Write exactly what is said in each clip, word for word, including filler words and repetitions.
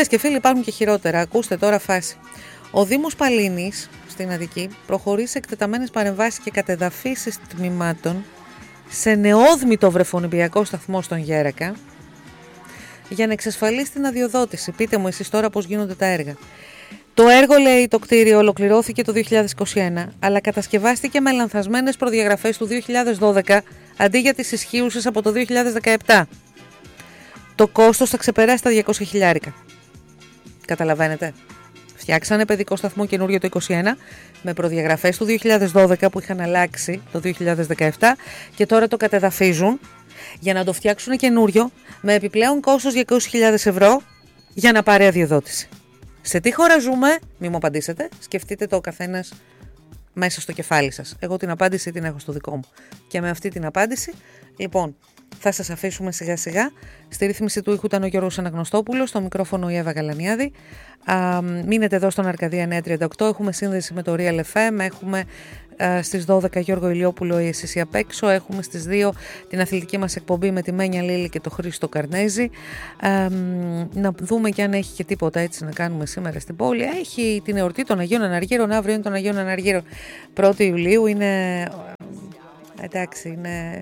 Φίλες και φίλοι, υπάρχουν και χειρότερα. Ακούστε τώρα φάση. Ο Δήμος Παλίνης στην Αττική προχωρεί σε εκτεταμένες παρεμβάσεις και κατεδαφίσεις τμήματων σε νεόδμητο βρεφονιπιακό σταθμό στον Γέρακα για να εξασφαλίσει την αδειοδότηση. Πείτε μου εσείς τώρα πώς γίνονται τα έργα. Το έργο, λέει, το κτίριο ολοκληρώθηκε το δύο χιλιάδες είκοσι ένα, αλλά κατασκευάστηκε με λανθασμένες προδιαγραφές του δύο χιλιάδες δώδεκα αντί για τις ισχύουσες από το δύο χιλιάδες δεκαεπτά. Το κόστος θα ξεπεράσει τα διακόσια χιλιάρικα. Καταλαβαίνετε. Φτιάξανε παιδικό σταθμό καινούριο το είκοσι ένα με προδιαγραφές του δύο χιλιάδες δώδεκα που είχαν αλλάξει το δύο χιλιάδες δεκαεπτά και τώρα το κατεδαφίζουν για να το φτιάξουν καινούριο με επιπλέον κόστος διακόσιες χιλιάδες ευρώ για να πάρει αδειοδότηση. Σε τι χώρα ζούμε, μη μου απαντήσετε, σκεφτείτε το ο καθένας μέσα στο κεφάλι σας. Εγώ την απάντηση την έχω στο δικό μου. Και με αυτή την απάντηση, λοιπόν, θα σας αφήσουμε σιγά σιγά. Στη ρύθμιση του ήχου ήταν ο Γιώργος Αναγνωστόπουλος, στο μικρόφωνο η Εύα Γαλανιάδη. Α, μείνετε εδώ στον Αρκαδία εννιακόσια τριάντα οκτώ, έχουμε σύνδεση με το Real εφ εμ, έχουμε α, στις δώδεκα Γιώργο Ηλιόπουλο η Εσείς απ' έξω, έχουμε στις δύο την αθλητική μας εκπομπή με τη Μένια Λίλη και το Χρήστο Καρνέζη. Α, να δούμε και αν έχει και τίποτα έτσι να κάνουμε σήμερα στην πόλη. Έχει την εορτή των Αγίων Αναργύρων, αύριο είναι των Αγίων Αναργύρων, πρώτη Ιουλίου, είναι, εντάξει, είναι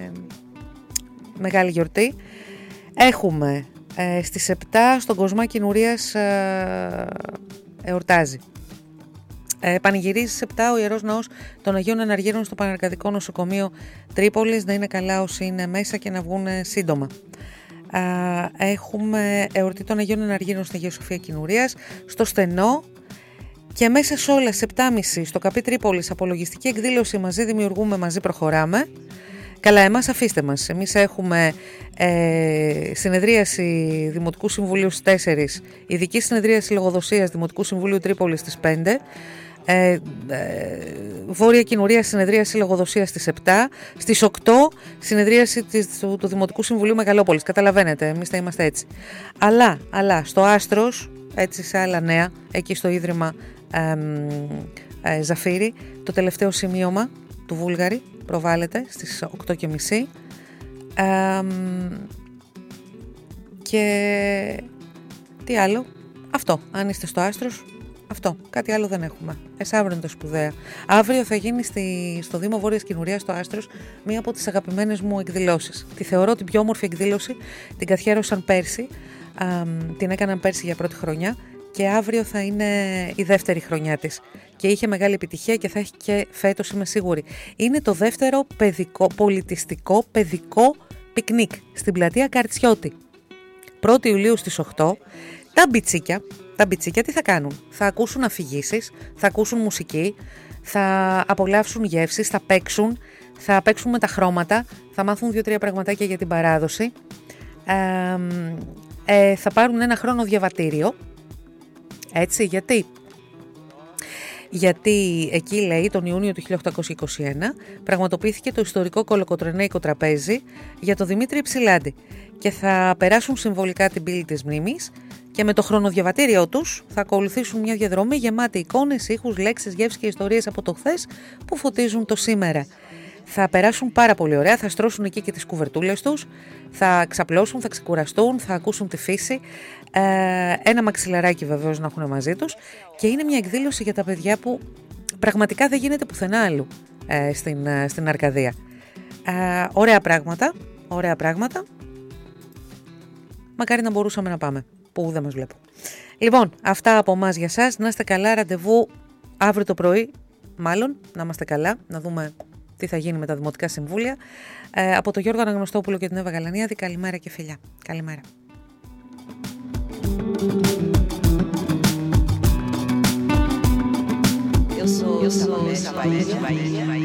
μεγάλη γιορτή. Έχουμε ε, στις επτά στον Κοσμάκη Νουρίας ε, εορτάζει. Ε, πανηγυρίζει στις επτά ο Ιερός Ναός των Αγίων Αναργύρων στο Παναρκαδικό Νοσοκομείο Τρίπολης. Να είναι καλά όσοι είναι μέσα και να βγουν σύντομα. Ε, έχουμε εορτή των Αγίων Αναργύρων στην Αγία Σοφία Κινουρίας, στο Στενό. Και μέσα σε όλα, σε επτά και μισή στο Καπί Τρίπολης, απολογιστική εκδήλωση «Μαζί δημιουργούμε, μαζί προχωράμε». Καλά, εμάς αφήστε μας. Εμείς έχουμε ε, συνεδρίαση Δημοτικού Συμβουλίου στις τέσσερις, ειδική συνεδρίαση λογοδοσίας Δημοτικού Συμβουλίου Τρίπολης στις πέντε, ε, ε, Βόρεια Κινουρία συνεδρίαση λογοδοσίας στις επτά, στις οκτώ συνεδρίαση της, του, του Δημοτικού Συμβουλίου Μεγαλόπολης. Καταλαβαίνετε, εμείς θα είμαστε έτσι. Αλλά, αλλά στο Άστρος, έτσι σε άλλα νέα, εκεί στο Ίδρυμα ε, ε, Ζαφύρι, το τελευταίο σημείωμα του Βούλγαρη προβάλλεται στις οκτώ και μισή. Ε, και τι άλλο, αυτό, αν είστε στο Άστρος, αυτό, κάτι άλλο δεν έχουμε. Εσάβρινε το σπουδαία. Αύριο θα γίνει στη, στο Δήμο Βόρειας Κινουρίας, στο Άστρος, μία από τις αγαπημένες μου εκδηλώσεις. Τη θεωρώ την πιο όμορφη εκδήλωση, την καθιέρωσαν πέρσι, ε, την έκαναν πέρσι για πρώτη χρονιά και αύριο θα είναι η δεύτερη χρονιά της. Και είχε μεγάλη επιτυχία και θα έχει και φέτος, είμαι σίγουρη. Είναι το δεύτερο παιδικό, πολιτιστικό παιδικό πικνίκ στην πλατεία Καρτσιώτη. πρώτη Ιουλίου στις οκτώ. Τα μπιτσίκια, τα μπιτσίκια τι θα κάνουν? Θα ακούσουν αφηγήσεις, θα ακούσουν μουσική, θα απολαύσουν γεύσεις, θα παίξουν, θα παίξουν με τα χρώματα, θα μάθουν δύο-τρία πραγματάκια για την παράδοση. Ε, ε, θα πάρουν ένα χρόνο διαβατήριο. Έτσι, γιατί... Γιατί εκεί, λέει, τον Ιούνιο του χίλια οκτακόσια είκοσι ένα πραγματοποιήθηκε το ιστορικό κολοκοτρονέικο τραπέζι για τον Δημήτρη Υψηλάντη και θα περάσουν συμβολικά την πύλη της μνήμης και με το χρονοδιαβατήριό τους θα ακολουθήσουν μια διαδρομή γεμάτη εικόνες, ήχους, λέξεις, γεύσεις και ιστορίες από το χθες που φωτίζουν το σήμερα. Θα περάσουν πάρα πολύ ωραία, θα στρώσουν εκεί και τις κουβερτούλες τους, θα ξαπλώσουν, θα ξεκουραστούν, θα ακούσουν τη φύση, ε, ένα μαξιλαράκι βεβαίως να έχουν μαζί τους και είναι μια εκδήλωση για τα παιδιά που πραγματικά δεν γίνεται πουθενά άλλου ε, στην, ε, στην Αρκαδία. Ε, ωραία πράγματα, ωραία πράγματα. Μακάρι να μπορούσαμε να πάμε, που δεν μας βλέπω. Λοιπόν, αυτά από εμάς για σας. Να είστε καλά, ραντεβού αύριο το πρωί, μάλλον, να είμαστε καλά, να δούμε τι θα γίνει με τα Δημοτικά Συμβούλια. Ε, από τον Γιώργο Αναγνωστόπουλο και την Εύα Γαλανιάδη, καλημέρα και φιλιά. Καλημέρα. Eu sou, eu sou Vanessa Bahia.